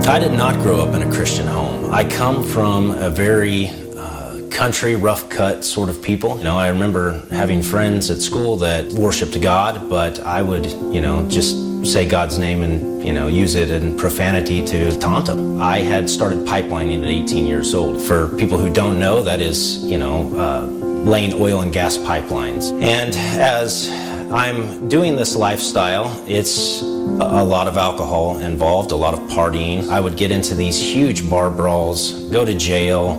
I did not grow up in a Christian home. I come from a very country, rough cut sort of people. I remember having friends at school that worshiped God, but I would, just say God's name and, use it in profanity to taunt him. I had started pipelining at 18 years old. For people who don't know, that is, laying oil and gas pipelines. And as I'm doing this lifestyle, it's a lot of alcohol involved, a lot of partying. I would get into these huge bar brawls, go to jail,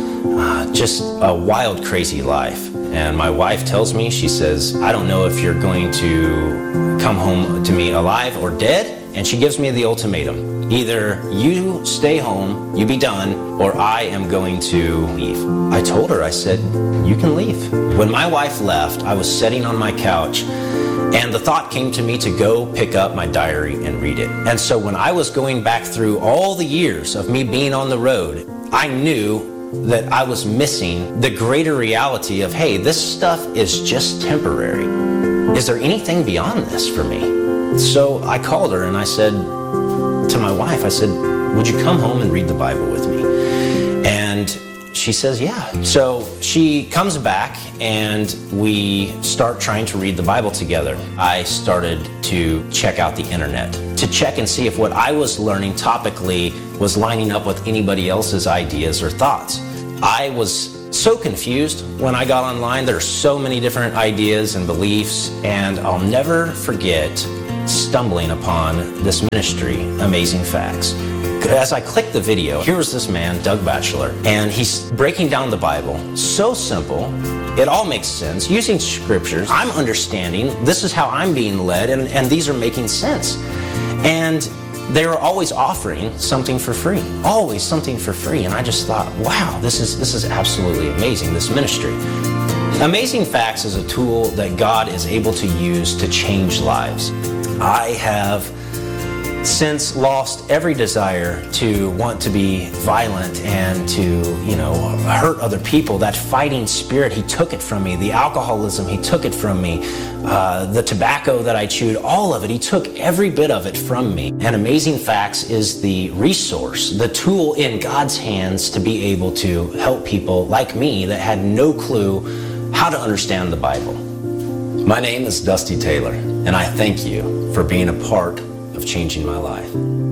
just a wild, crazy life. And my wife tells me, she says, I don't know if you're going to come home to me alive or dead. And she gives me the ultimatum. Either you stay home, you be done, or I am going to leave. I told her, I said, you can leave. When my wife left, I was sitting on my couch, and the thought came to me to go pick up my diary and read it. And so when I was going back through all the years of me being on the road, I knew that I was missing the greater reality of, hey, this stuff is just temporary. Is there anything beyond this for me? So I called her and I said to my wife, I said, would you come home and read the Bible with me? And she says, yeah. So she comes back and we start trying to read the Bible together. I started to check out the internet to check and see if what I was learning topically was lining up with anybody else's ideas or thoughts. I was so confused when I got online. There are so many different ideas and beliefs, and I'll never forget stumbling upon this ministry, Amazing Facts. As I clicked the video, here was this man, Doug Batchelor, and he's breaking down the Bible. So simple, it all makes sense, using scriptures. I'm understanding, this is how I'm being led, and these are making sense. And they were always offering something for free, always something for free. And I just thought, wow, this is absolutely amazing, this ministry. Amazing Facts is a tool that God is able to use to change lives. I have since lost every desire to want to be violent and to, hurt other people. That fighting spirit, he took it from me. The alcoholism, he took it from me. The tobacco that I chewed, all of it, he took every bit of it from me. And Amazing Facts is the resource, the tool in God's hands to be able to help people like me that had no clue how to understand the Bible. My name is Dusty Taylor, and I thank you for being a part of changing my life.